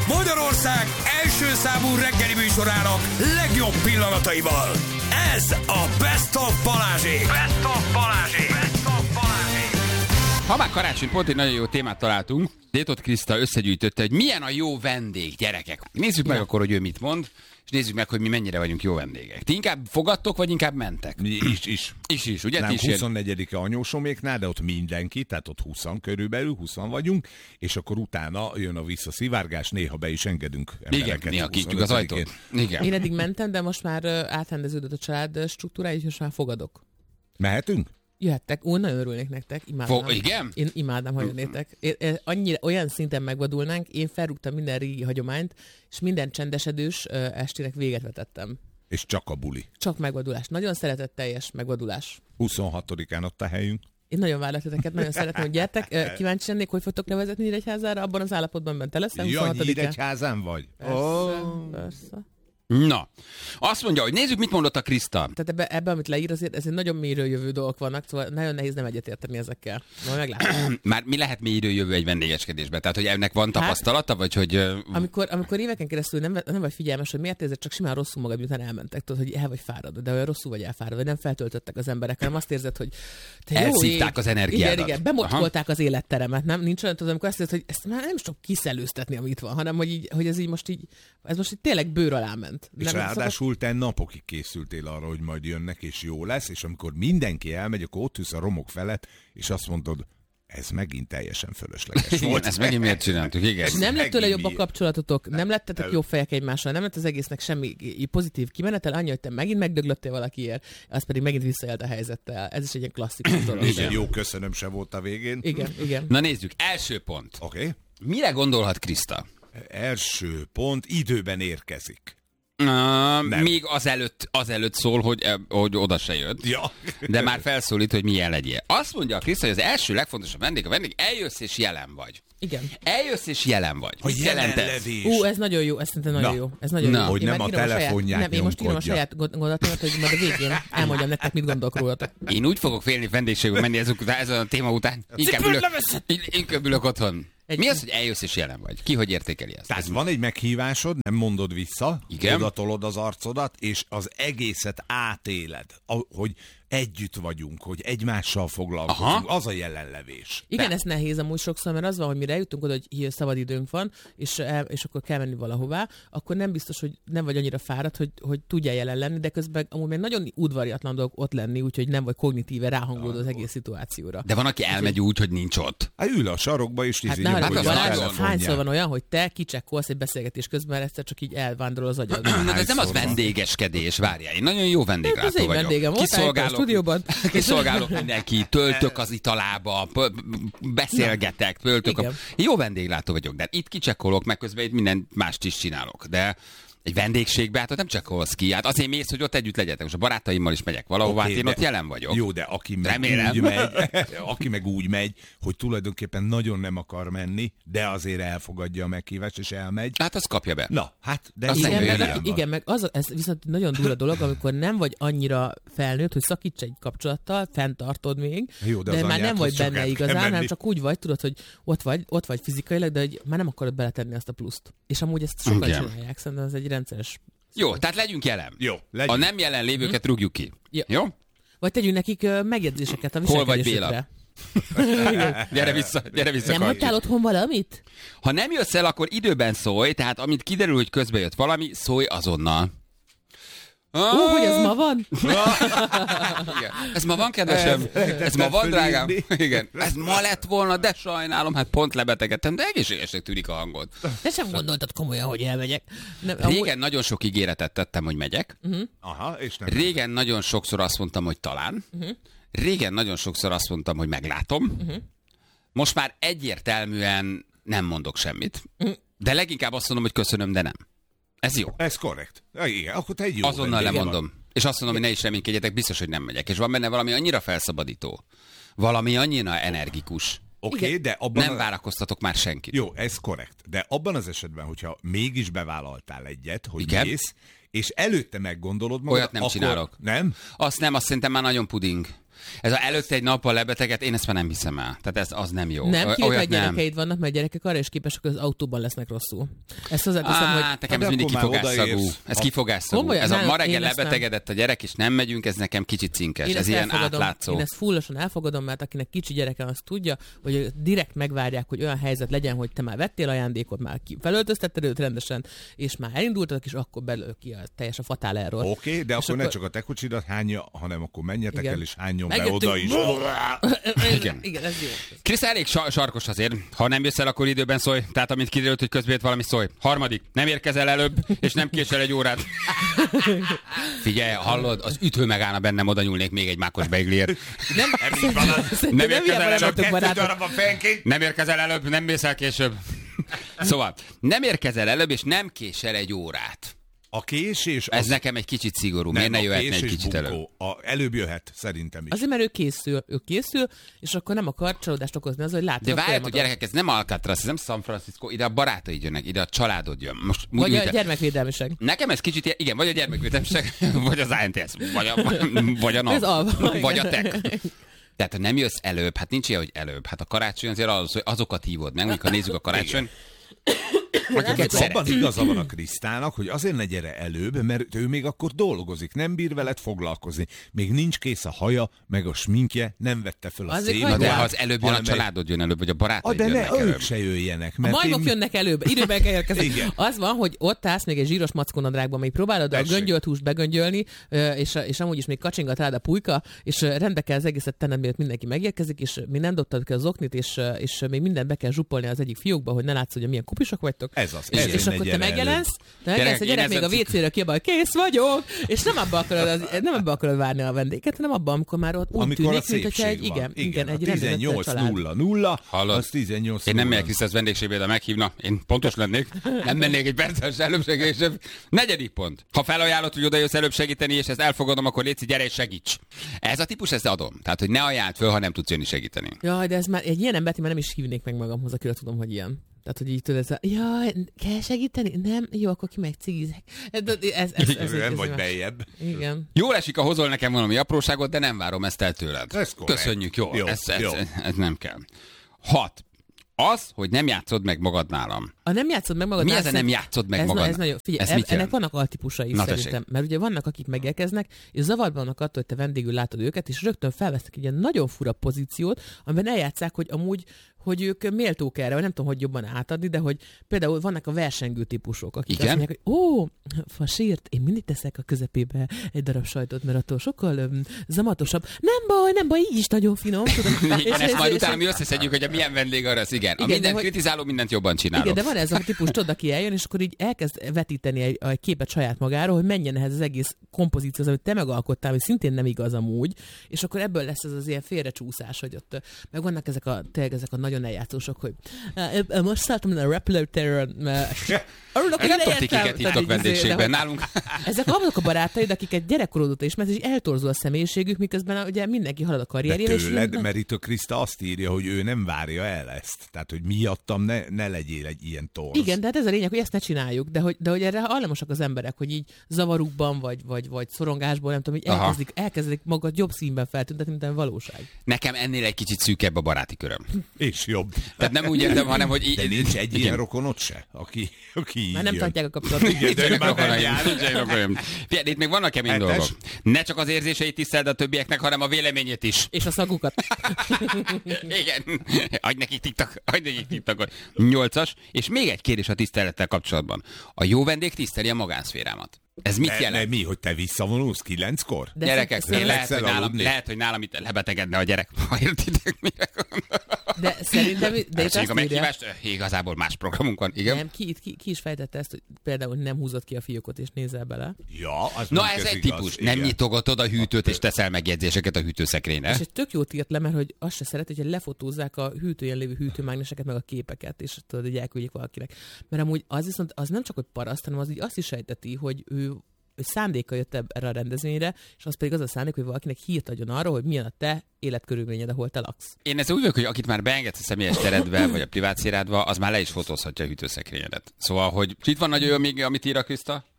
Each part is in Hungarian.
Magyarország első számú reggeli műsorának legjobb pillanataival. Ez a Best of Balázsék. Best of Balázsék. Best of Balázsék. Ha már karácsony, pont egy nagyon jó témát találtunk. Détot Kriszta összegyűjtötte, hogy milyen a jó vendég, gyerekek. Nézzük meg akkor, hogy ő mit mond, és nézzük meg, hogy mi mennyire vagyunk jó vendégek. Ti inkább fogadtok, vagy inkább mentek? Is, ugye? Nem, 24-e anyósoméknál, de ott mindenki, tehát ott 20 körülbelül, 20 vagyunk, és akkor utána jön a visszaszivárgás, néha be is engedünk embereket. Igen, néha kinyitjuk az ajtót. Igen. Én eddig mentem, de most már átrendeződött a család struktúrája, és most már fogadok. Mehetünk? Jöhettek, nagyon örülnék nektek, imádom. Igen? Én imádom, ha jönnétek. Annyira, olyan szinten megvadulnánk, én felrúgtam minden régi hagyományt, és minden csendesedős estének véget vetettem. És csak a buli. Csak megvadulás. Nagyon szeretetteljes megvadulás. 26-án ott a helyünk. Én nagyon várlak titeket, nagyon szeretném, hogy gyertek. Kíváncsi lennék, hogy fogtok levezetni Nyíregyházára, abban az állapotban, amiben te leszel. Ja, Nyíregyházán vagy? Persze. Na, azt mondja, hogy nézzük, mit mondott a Kriszta. Tehát ebbe, amit leír, azért nagyon mélyről jövő dolgok vannak, szóval nagyon nehéz nem egyetérteni ezekkel. Majd meglátjuk. Már mi lehet mélyről jövő egy vendégeskedésben? Tehát, hogy ennek van tapasztalata, vagy hogy... Amikor éveken keresztül nem vagy figyelmes, hogy miért érzed csak simán rosszul magad, miután elmentek, tudod, hogy el vagy fáradva, de olyan rosszul vagy elfáradva, vagy nem feltöltöttek az emberek, hanem azt érzed, hogy te elszívták az energiádat. Igen, bemockolták az életteremet, nem? Nincs olyan, tudom, amikor azt érzed, hogy ezt már nem is tudom kiszelőztetni, amit van, hanem hogy ez most így tényleg bőr alá ment. És ráadásul te napokig készültél arra, hogy majd jönnek, és jó lesz, és amikor mindenki elmegy, akkor ott ülsz a romok felett, és azt mondod, ez megint teljesen fölösleges volt. Ezt megint miért csináltuk, igen. Nem lett tőle jobb a kapcsolatotok, nem lettetek jó fejek egymással, nem lett az egésznek semmi pozitív kimenetel, annyi, hogy te megint megdöglöttél valakiért, az pedig megint visszaélt a helyzettel. Ez is egy ilyen klasszikus dolog. Igen, jó, köszönöm, se volt a végén. Igen. Na nézzük, első pont. Oké. Mire gondolhat Kriszta? Első pont, időben érkezik. Még azelőtt szól, hogy oda se jött. Ja. De már felszólít, hogy milyen legyél. Azt mondja a Kriszta, hogy az első legfontosabb vendég, eljössz és jelen vagy. Igen. Eljössz és jelen vagy. Hogy jelenlevés. Ez nagyon jó, ez szerintem nagyon jó. Ez nagyon jó. Hogy nem a telefonját Nem, én most írom a saját gondolatomat, hogy majd a végén elmondjam nektek, mit gondolok rólatok. Én úgy fogok félni vendégségül menni ezen a téma után. Inkább ülök otthon. Mi az, hogy eljössz és jelen vagy? Ki hogy értékeli ezt? Tehát van egy meghívásod, nem mondod vissza, igen? Odatolod az arcodat, és az egészet átéled, hogy együtt vagyunk, hogy egymással foglalkozunk. Aha. Az a jelenlevés. Igen, ez nehéz amúgy sokszor, mert az van, hogy mire jutunk oda, hogy szabad időnk van, és akkor kell menni valahová, akkor nem biztos, hogy nem vagy annyira fáradt, hogy tudjál jelen lenni, de közben amúgy még nagyon udvariatlan dolog ott lenni, úgyhogy nem vagy kognitíve ráhangolód az egész szituációra. De van, aki elmegy úgy, hogy nincs ott. Ül a sarokba, és hányszor van olyan, hogy te kicsekkolsz egy beszélgetés közben, egyszer csak így elvándorol az agyad. Ez nem az vendégeskedés, várjál. Én nagyon jó vendéglátó vagyok. Kiszolgálok mindenki, töltök az italába, beszélgetek, Jó vendéglátó vagyok, de itt kicsekkolok, meg közben itt minden mást is csinálok. De egy vendégségbe, hát ott nem csekkolsz ki. Hát azért mész, hogy ott együtt legyetek. Most a barátaimmal is megyek valahova, hát én ott jelen vagyok. Jó, de aki meg úgy megy, hogy tulajdonképpen nagyon nem akar menni, de azért elfogadja a meghívást, és elmegy. Hát azt kapja be. Na, hát, de igen, meg ez viszont nagyon durva dolog, amikor nem vagy annyira felnőtt, hogy szakíts egy kapcsolattal, fenntartod még, jó, de már nem vagy benne igazán, hanem csak úgy vagy, tudod, hogy ott vagy fizikailag, de hogy már nem akarod beletenni azt a pluszt. És amúgy ezt sokan csinálják, szerintem ez egy rendszeres. Jó, tehát legyünk jelen. Jó, legyünk. A nem jelen lévőket rúgjuk ki. Jó? Vagy tegyünk nekik megjegyzéseket a viselkedésükre. Hol vagy Béla? Gyere vissza. Nem hagytál otthon valamit? Ha nem jössz el, akkor időben szólj, tehát amint kiderül, hogy közbe jött valami, szólj azonnal. Hogy ez ma van? Igen. Ez ma van, kedvesem? Ez ma van, drágám? Igen. Ez ma lett volna, de sajnálom, hát pont lebetegedtem, de egészségesnek tűnik a hangod. Te sem gondoltad komolyan, hogy elmegyek. Régen nagyon sok ígéretet tettem, hogy megyek. Aha, és nem. Régen nagyon sokszor azt mondtam, hogy talán. Régen nagyon sokszor azt mondtam, hogy meglátom. Most már egyértelműen nem mondok semmit. De leginkább azt mondom, hogy köszönöm, de nem. Ez jó. Ez korrekt. Igen, akkor te egy jó. Azonnal lemondom. És azt mondom, hogy ne is reménykedjetek, biztos, hogy nem megyek. És van benne valami annyira felszabadító. Valami annyira energikus. Oké, de abban... Nem várakoztatok már senkit. Jó, ez korrekt. De abban az esetben, hogyha mégis bevállaltál egyet, hogy mész, és előtte meggondolod magad. Olyat nem akkor... csinálok. Nem? Azt szerintem már nagyon puding. Ez előtte egy nappal lebeteget, én ezt már nem hiszem el. Tehát az nem jó. Nem, kivéve gyerekeid vannak, mert gyerekek arra is képesek, hogy az autóban lesznek rosszul. Ezt hozzáteszem, hogy... nekem ez mindig kifogásszagú. Ez kifogásszagú. Ez a ma reggel lebetegedett a gyerek, és nem megyünk, ez nekem kicsit cinkes. Ez ilyen átlátszó. Én ezt fullosan elfogadom, mert akinek kicsi gyereke azt tudja, hogy direkt megvárják, hogy olyan helyzet legyen, hogy te már vettél ajándékot, már felöltöztetted őt rendesen, és már elindultak, és akkor belőle ki a teljes a fatál erről. Oké, de akkor ne csak a te kocsidat hányja, hanem akkor menjetek el, és hányjon be oda is. Igen, ez jó. Krisz elég sarkos azért. Ha nem jössz el, akkor időben szólj. Tehát amint kiderült, hogy közben valami szólj. Harmadik, nem érkezel előbb, és nem késel egy órát. Figyelj, hallod, az ütő megállna bennem, oda nyúlnék még egy mákos beigliért. Nem érkezel előbb. Nem érkezel előbb, nem mész el később. Szóval, nem érkezel előbb, és nem késel egy órát. A késés... Ez nekem egy kicsit szigorú. Miért ne jöhetne egy kicsit előbb? Előbb jöhet, szerintem is. Azért, mert ő készül, és akkor nem akar csalódást okozni az, hogy látod. De várjál, hogy gyerekek, ez nem Alcatraz, ez nem San Francisco, ide a barátaid jönnek, ide a családod jön. Most, vagy a gyermekvédelmiség. Nekem ez kicsit, igen, vagy a gyermekvédelmiség, vagy az ANTS, vagy a NAV, vagy a TEK. Tehát ha nem jössz előbb, hát nincs ilyen, hogy előbb. Hát a karácsony azért az, hogy azokat hívod meg, amikor nézzük a karácsony. Abban igaza van a Krisztának, hogy azért ne gyere előbb, mert ő még akkor dolgozik, nem bír veled foglalkozni. Még nincs kész a haja, meg a sminkje, nem vette föl a szénadát. De ha az előbb jön, a családod jön előbb, vagy a barátaid jönnek előbb. De ők se jöjjenek. A majmok jönnek előbb, időben kell érkezni. Az van, hogy ott állsz még egy zsíros mackónadrágban, még próbálod a göngyölt húst begöngyölni, és amúgy is még kacsingat rád a pulyka, és rendbe kell az egészet tenned, mielőtt mindenki megérkezik, és még nem dobtad ki az oknit, és még mindent be kell zsupolni az egyik fiókba, hogy ne látsz, hogy milyen kupisok vagytok. És akkor te megjelensz, a gyerek még a WC-re kiabál, kész vagyok, és nem abba akarod várni a vendéget, hanem abban, amikor már ott úgy tűnik, mint hogyha egy 18:00, az 18:00. Én nem megyek vissza az vendégségbe, de meghívna, én pontos lennék, nem mennék egy perces előbb. 4. pont. Ha felajánlod, hogy oda jössz előbb segíteni, és ezt elfogadom, akkor légy, gyere és segíts. Ez a típus, ezt adom. Tehát, hogy ne ajánld föl, ha nem tudsz jönni segíteni. Jaj, de ez már egy ilyen embert már nem is hívnék meg magamhoz, akire tudom, hogy ilyen. Tehát, hogy így tudod, jaj, kell segíteni? Nem? Jó, akkor ki meg cigizek. Ez nem vagy beljebb. Igen. Jól esik, a hozol nekem valami apróságot, de nem várom ezt el tőled. Köszönjük, jó. Ez nem kell. 6. Az, hogy nem játszod meg magad nálam. A nem játszod meg magad nálam. Mi ez a nem játszod meg magad? Ez nagyon, figyelj, ennek vannak altípusai szerintem. Mert ugye vannak, akik megérkeznek, és zavarban vannak attól, hogy te vendégül látod őket, és rögtön felvesznek egy ilyen nagyon fura pozíciót, amiben eljátszák, hogy amúgy hogy ők méltók erre, vagy nem tudom, hogy jobban átadni, de hogy például vannak a versengő típusok, akik azt mondják, hogy fasírt, én mindig teszek a közepébe egy darab sajtot, mert attól sokkal zamatosabb. Nem baj, így is nagyon finom. Igen, ezt majd utána mi összeszedjük, hogy a milyen vendég arra az, igen. A mindent kritizáló, mindent jobban csinálok. Igen, de van ez a típus, tudod, aki eljön, és akkor így elkezd vetíteni egy képet saját magáról, hogy menjen ehhez az egész kompozícióhoz, amit te megalkottál, hogy szintén nem igaz amúgy, és akkor ebből lesz ez az ilyen félrecsúszás, hogy ott meg vannak ezek a nagyon eljátszósok, hogy most szálltam a repülőtéren, örülök, hogy nem kiket hívtak vendégségben nálunk. Ezek azok a barátaid, akiket gyerekkorod óta ismersz, és eltorzul a személyiségük, miközben ugye mindenki halad a karrierjére. De tőled, mert itt a Kriszta azt írja, hogy ő nem várja el ezt. Tehát, hogy miattam ne legyél egy ilyen torz. Igen, de hát ez a lényeg, hogy ezt ne csináljuk, de hogy erre hajlamosak az emberek, hogy így zavarukban, vagy szorongásból, nem tudom, hogy elkezdik magad jobb színben feltüntetni, mint a valóság. Nekem ennél egy kicsit szűkebb a baráti köröm. És jobb. Tehát nem úgy értem, hanem hogy... De nincs egy ilyen rokonod se, aki már nem tartják a kapcsolatot. Itt még vannak kemény dolgok. Ne csak az érzéseit tiszteld a többieknek, hanem a véleményét is. És a szagukat. Igen. Adj nekik TikTokot. 8. És még egy kérdés a tisztelettel kapcsolatban. A jó vendég tiszteli a magánszférámat. Ez mit jelent? Mi, hogy te visszavonulsz 9-kor? Gyerekek, lehet, hogy nálam itt lebetegedne a gyerek, ha értitek, mire De szerintem... De a meghívást, igazából más programunk van, igen. Nem, ki is fejtette ezt, hogy például nem húzod ki a fiókot és nézel bele. Ja, az ez egy típus. Nem nyitogatod a hűtőt és teszel megjegyzéseket a hűtőszekrényre. És egy tök jót írt le, mert hogy azt se szeret, hogy lefotózzák a hűtőjén lévő hűtőmágneseket, meg a képeket, és tudod, hogy elküldjék valakinek. Mert amúgy az viszont az nem csak hogy paraszt, hanem az így azt is sejteti, hogy ő szándéka jött erre a rendezvényre, és az pedig az a szándék, hogy valakinek hírt adjon arra, hogy milyen a te életkörülményed, ahol te laksz. Én ezt úgy vagyok, hogy akit már beengedsz a személyes teredbe, vagy a privát szférádba, az már le is fotózhatja a hűtőszekrényedet. Szóval, hogy itt van nagyon jó még, amit ír a Kriszta,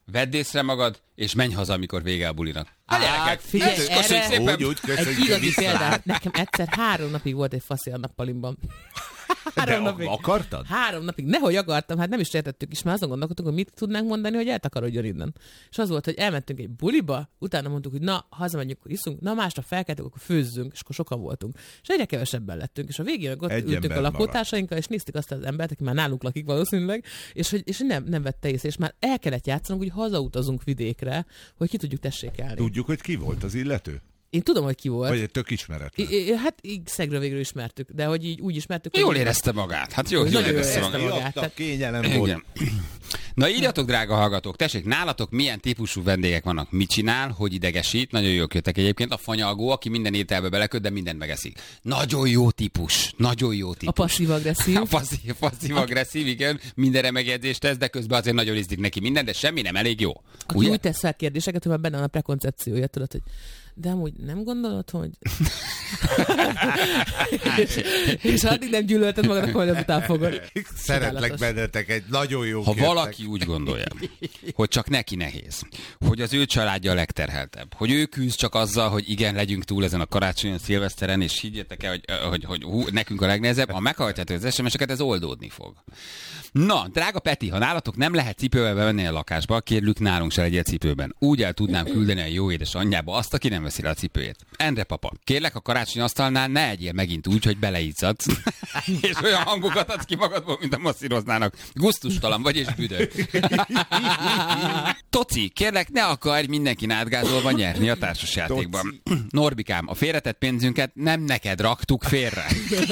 vedd észre magad, és menj haza, amikor vége a bulinak. Figyelj, egy igazi példát. Nekem egyszer 3 napig volt egy faszi a nappalimban. 3 napig. Akartad? 3 napig. Nehogy akartam, hát nem is értettük is, már azon gondolkodtunk, hogy mit tudnánk mondani, hogy eltakarodjon innen. És az volt, hogy elmentünk egy buliba, utána mondtuk, hogy na, hazamegyünk, akkor iszunk, na másnap felkeltünk, akkor főzzünk, és akkor sokan voltunk. És egyre kevesebben lettünk. És a végén ott ültünk a lakótársainkkal, és néztük azt az embert, aki már nálunk lakik valószínűleg, és nem vette észre, és már el kellett játszanunk, hogy hazautazunk vidékre, hogy ki tudjuk tessékelni. Tudjuk, hogy ki volt az illető? Én tudom, hogy ki volt. Vagy egy tök ismeretlen. Hát szegről végül ismertük, de hogy így úgy ismertük. Jól érezte magát. Hát jól érezte magát. Tehát... Kényelem volt. Na írjatok, drága hallgatók, tessék, nálatok milyen típusú vendégek vannak? Mit csinál, hogy idegesít? Nagyon jól jöttek egyébként. A fanyalgó, aki minden ételbe beleköt, de mindent megeszik. Nagyon jó típus. Nagyon jó típus. A passzív-agresszív. A passzív-agresszív, igen. Mindenre megjegyzést tesz, de közben azért nagyon izdik neki minden, de semmi nem elég jó. Aki úgy tesz fel kérdéseket, hogy már benne van a prekoncepciója, tudod, hogy de amúgy nem gondolod, hogy... és addig nem gyűlölted magad, akkor majd azután fogod. Szeretlek bennetek, egy nagyon jó Ha valaki úgy gondolja, hogy csak neki nehéz, hogy az ő családja a legterheltebb, hogy ő küzd csak azzal, hogy igen, legyünk túl ezen a karácsonyon, szilveszteren, és higgyétek el, hogy nekünk a legnehezebb, ha meghallgatjátok az SMS-eket, ez oldódni fog. Na, drága Peti, ha nálatok nem lehet cipővel bevenni a lakásba, kérlük, nálunk se legyél cipőben. Úgy el tudnám küldeni a jó édes anyjába azt, aki nem veszi le a cipőjét. Endre papa, kérlek, a karácsony asztalnál ne egyél megint úgy, hogy beleizzadsz, és olyan hangokat adsz ki magadból, mint a masszíroznának. Gusztustalan vagy és büdös. Toci, kérlek, ne akarj mindenkin átgázolva nyerni a társasjátékban. Norbikám, a félretett pénzünket nem neked raktuk félre.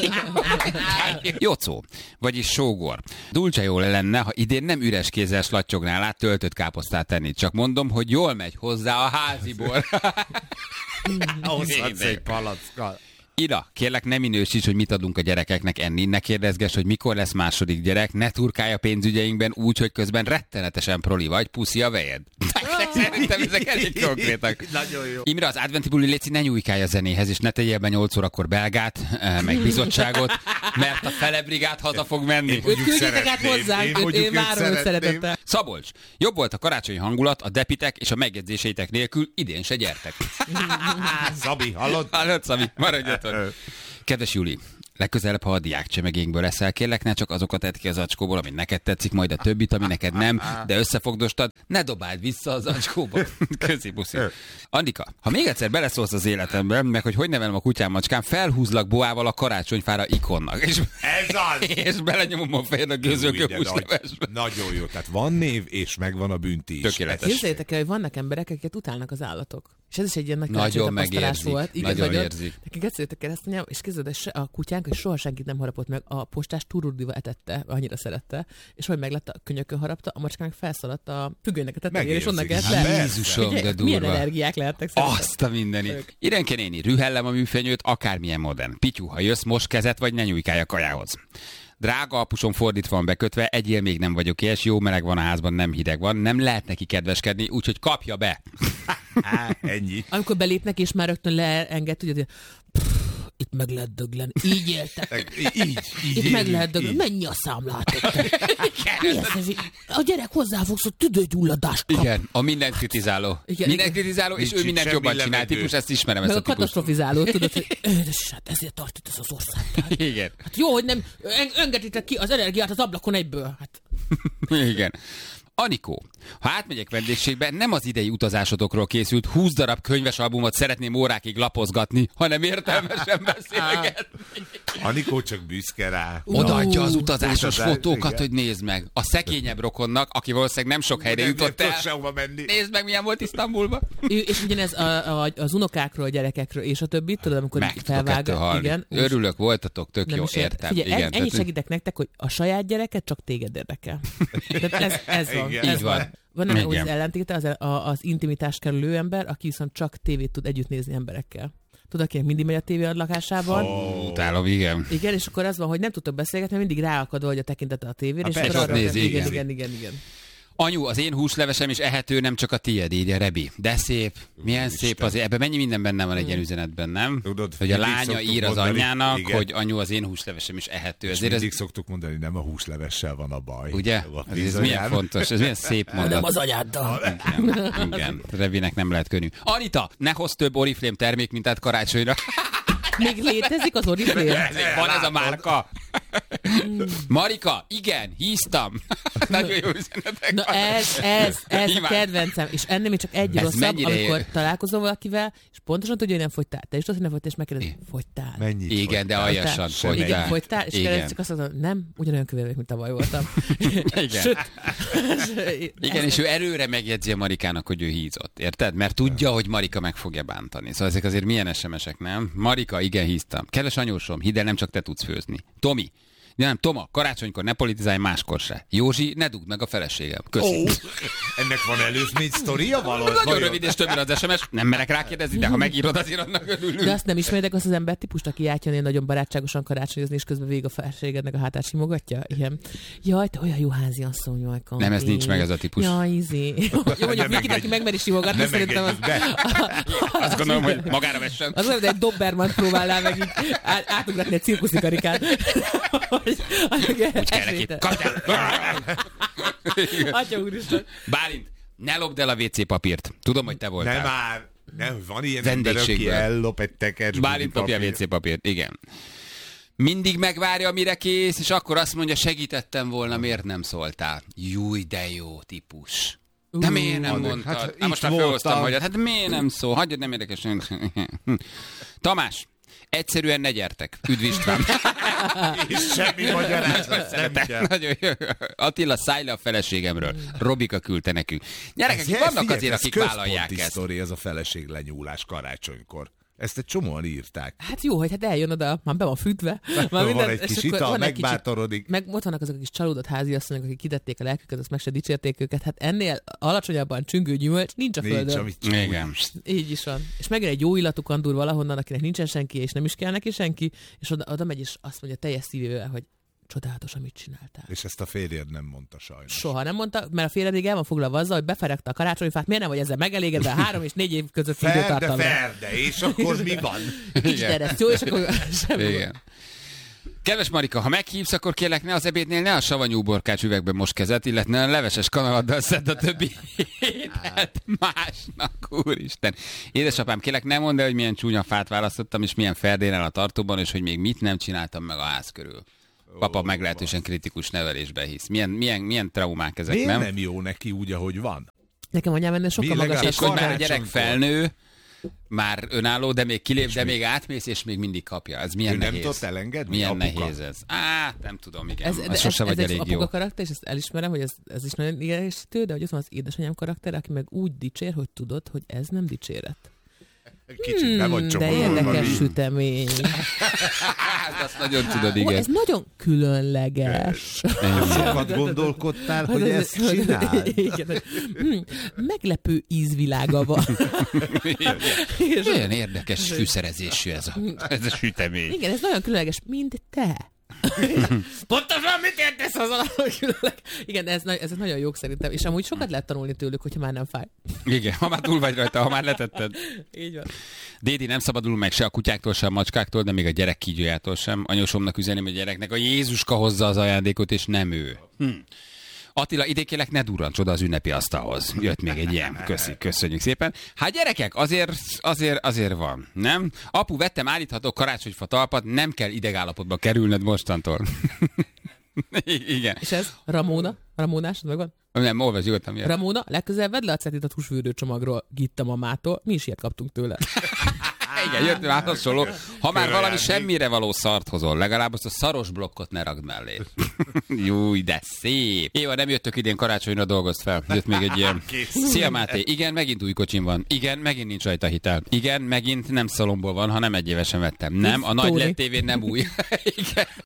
Jocó, vagyis sógor. Dulce jól lenne, ha idén nem üres kézzel slattyogná át töltött káposztát tenni. Csak mondom, hogy jól megy hozzá a háziból. Hozhatsz egy palackkal. Ira, kérlek, ne minősíts, hogy mit adunk a gyerekeknek enni, ne kérdezges, hogy mikor lesz második gyerek, ne turkálj a pénzügyeinkben úgy, hogy közben rettenetesen proli vagy, puszi a vejed. Szerintem ezek elég konkrétak. Nagyon jó. Imre, az adventi buli léci ne nyújkálj a zenéhez, és ne tegyél be 8 órakor belgát, meg bizottságot, mert a felebrigád haza fog menni. Őt küldjétek át hozzánk, én várom őt szeretettel. Szabolcs, jobb volt a karácsonyi hangulat, a depitek és a megjegyzéseitek nélkül, idén se gyertek. Szabi, hallod? Hallod, Szabi, maradjatok. Kedves Juli, legközelebb, ha a diákcsemegénkből leszel, kérlek, ne csak azokat edd ki az acskóból, ami neked tetszik, majd a többit, ami neked nem, de összefogdostad, ne dobáld vissza az acskóba. Köszi, puszi. Andika, ha még egyszer beleszólsz az életembe, meg hogy nevelem a kutyám macskám, felhúzlak boával a karácsonyfára ikonnak. És, ez az! És belenyomom a fejed a gőzölköpúslevesbe. Nagyon jó, tehát van név, és megvan a bünti is. Tökéletes. Képzeljétek el, hogy vannak emberek, akiket utálnak az állatok. És ez is egy ilyen nagy nagyon megérzik, volt. Nagyon érzik. Nekik egyszerűen ezt mondjam, és képzeld, a kutyánk, és soha senkit nem harapott meg, a postás tururdival etette, annyira szerette, és hogy meglett, a könyökön harapta, a macskánk felszaladt a függönynek a tetejére, és onnan kellett le. Jézusom, de durva. Milyen energiák lehetnek szerintem. Azt a mindenit. Irenke néni, rühellem a műfenyőt, akármilyen modern. Pityu, ha jössz, most kezet, vagy ne nyújkálj a kajához. Drága apusom, fordítva van bekötve, egyél még nem vagyok ilyes, jó meleg van a házban, nem hideg van, nem lehet neki kedveskedni, úgyhogy kapja be. Ennyi. Amikor belépnek, és már rögtön leenged, ugye, itt meg lehet dögleni. Így éltek. Így itt meg lehet dögleni. Mennyi a számlátok? A gyerek hozzáfogsz, hogy tüdőgyulladást kap. Igen, a mindent kritizáló. Mindent kritizáló, és ő mindent jobban csinál. Típus, ezt ismerem, ezt a típust. A katasztrofizáló, tudod, hogy hát ezért tart itt ez az ország. Igen. Hát jó, hogy nem engeditek ki az energiát az ablakon egyből. Hát. Igen. Anikó, ha átmegyek vendégségbe, nem az idei utazásodokról készült 20 darab könyves albumot szeretném órákig lapozgatni, hanem értelmesen beszélgetni. Anikó csak büszke rá. Odaadja az utazásos fotókat, igen. Hogy nézd meg. A szegényebb rokonnak, aki valószínűleg nem sok helyre jutott el. Nézd meg, milyen volt Isztambulban. És ugyanez az unokákról, a gyerekekről, és a többi, tudod, amikor felvágja. Igen. Örülök, voltatok, tök jó, értem. Figyelj, ennyit segítek nektek, hogy a saját gyereket csak téged érdekel. Ez van. Ez van. Van ennek az ellentéte, az intimitást kerülő ember, aki viszont csak tévét tud együtt nézni emberekkel. Tudod, akinek mindig megy a tévé a lakásában. Utálom, igen. Igen, és akkor az van, hogy nem tudtok beszélgetni, mert mindig ráakad vagy a tekintete a tévére. És akkor arra nézi, igen. Anyu, az én húslevesem is ehető, nem csak a tiéd, így a Rebi. De szép. Milyen szép azért. Ebben mennyi minden benne van egy ilyen üzenetben, nem? Tudod, hogy a lánya ír az anyjának, igen, hogy anyu, az én húslevesem is ehető. És mindig szoktuk mondani, nem a húslevessel van a baj. Ugye? Ez milyen fontos, ez milyen szép mondat. Nem az anyáddal. Igen. Rebinek nem lehet könnyű. Anita, ne hozz több Oriflame termékmintát karácsonyra. Még létezik az Oriflame? Van ez a márka. Marika, igen, híztam. Nagyon jó üzenetek. Na ez a kedvencem. És ennél még csak egy rosszabb, amikor találkozol valakivel, és pontosan tudja, hogy nem fogytál. Te is tudod, hogy nem fogytál, és megkérdez, fogytál. Mennyit igen, fogytál? de aljasan fogytál. Igen, fogytál, és kérdez, csak azt mondod, nem, ugyanolyan kövér, mint tavaly voltam. Igen. Igen, és ő erőre megjegyzi a Marikának, hogy ő hízott. Érted? Mert tudja, hogy Marika meg fogja bántani. Szóval ezek azért milyen SMS-ek, nem? Marika, igen, híztam. Kedves anyósom, hidd el, nem csak te tudsz főzni. Tomi. Nem, Toma, karácsonykor ne politizálj, máskor se. Józsi, ne dugd meg a feleségem. Köszönöm. Ennek van előzmény sztoria valahol? Nagyon rövid és többnyire az SMS. Nem merek rákérdezni, de ha megírod, azért annak örülünk. De azt nem ismeritek azt az embertípust, aki átjön nagyon barátságosan karácsonyozni, és közben végig a feleségednek a hátát simogatja? Ilyen. Jaj, te olyan jó házi asszony vagy. Nem, ez nincs meg ez a típus. Jaj, Jó, mondjuk Vikit, aki megmeri simogatni, szerintem az... Azt gondolom, hogy magára vessen. Az olyan, de egy Doberman próbálnál meg így átugratni egy cirkuszi karikát. Úgy kell neki. Atya úristen. Bálint, ne lopd el a WC papírt. Tudom, hogy te voltál. Nem már. Nem, van ilyen ember, aki ellop egy tekercs. Bálint lopja a WC papírt, igen. Mindig megvárja, mire kész, és akkor azt mondja, segítettem volna, miért nem szóltál? Júj, de jó típus. De miért nem mondtad? Hát most már felhoztam, hogy hát miért nem szól? Hagyjad, nem érdekes. Tamás. Egyszerűen ne gyertek. Üdv István. És semmi magyarázat nem kell. Nagyon jó. Attila, szállj le a feleségemről. Robika küldte nekünk. Gyerekek, vannak azért, akik vállalják ezt. Sztori, ez a feleség lenyúlás karácsonykor. Ezt egy csomóan írták. Hát jó, hogy hát eljön oda, már be van fűtve. Már van egy kis ital, megbátorodik. Meg ott vannak azok a kis csalódott háziasszonyok, akik kitették a lelküket, azt meg se dicsérték őket. Hát ennél alacsonyabban csüngő gyümölcs nincs a földön. Igen. Így is van. És megint egy jó illatú kandúr valahonnan, akinek nincsen senki, és nem is kell neki senki, és oda megy, és azt mondja teljes szívével, hogy csodálatos, amit csináltál. És ezt a férjed nem mondta sajnos. Soha nem mondta, mert a férjed még el van foglalva azzal, hogy beferegte a karácsonyfát, miért nem vagy ezzel megelégedve 3 és 4 év között időtartamra. Ferde, és akkor mi van? Igen. Jó, és akkor semmi. Igen. Kedves Marika, ha meghívsz, akkor kérlek, ne az ebédnél ne a savanyú borkács üvegben most kezet, illetve a leveses kanaladdal szedd a többi ételt másnak, úristen. Édesapám, kérlek, ne mondd el, hogy milyen csúnya fát választottam, és milyen ferdénel a tartóban, és hogy még mit nem csináltam meg a ház körül. Papa meglehetősen kritikus nevelésbe hisz. Milyen traumák ezek, miért nem? Nem jó neki úgy, ahogy van. Nekem anyám ennél sokkal magasabb. És hogy már a gyerek felnő, már önálló, de még kilép, de még átmész, és még mindig kapja. Ez milyen nehéz. Nem tudott elengedni? Milyen apuka? Nehéz ez. Nem tudom, igen. Ez sose vagy elég jó. Ez egy apuka karakter, és ezt elismerem, hogy ez is nagyon idegesítő, de hogy ott van az édesanyám karakter, aki meg úgy dicsér, hogy tudod, hogy ez nem dicséret. Kicsit be vagy de érdekes sütemény. Azt nagyon tudod, igen. Ez nagyon különleges. Sokat gondolkodtál, hogy ezt csináld? Igen. Meglepő ízvilága van. Olyan érdekes fűszerezésű ez a sütemény. Igen, ez nagyon különleges, mint te. Pontosan mit értesz az alapok? Igen, ezek nagyon jók szerintem, és amúgy sokat lehet tanulni tőlük, hogyha már nem fáj. Igen, ha már túl vagy rajta, ha már letetted. Így van. Dédi nem szabadul meg se a kutyáktól, se a macskáktól, de még a gyerek kígyójától sem. Anyósomnak üzeném a gyereknek, a Jézuska hozza az ajándékot, és nem ő. Attila, idékélek, ne durrancs oda az ünnepi asztalhoz. Jött még egy ilyen. Köszönjük szépen. Hát gyerekek, azért van, nem? Apu, vettem állítható karácsonyfa talpat, nem kell idegállapotba kerülned mostantól. Igen. És ez Ramónás, megvan? Nem, olvasd nyugodtan miért. Ramóna, legközelebb vedd le a cetit a tusfürdőcsomagról, Gitta mamától. Mi is ilyet kaptunk tőle. Igen, jött már hasonló. Ha már valami semmire való szart hozol, legalább azt a szaros blokkot ne ragd mellé. Júj, de szép. Éva, nem jöttök idén karácsonyra, dolgozd fel. Jött még egy ilyen. Szia Máté, igen, megint új kocsim van. Igen, megint nincs rajta hitel. Igen, megint nem szalomból van, hanem 1 évesen vettem. Nem, a nagy LED tévén nem új. Igen.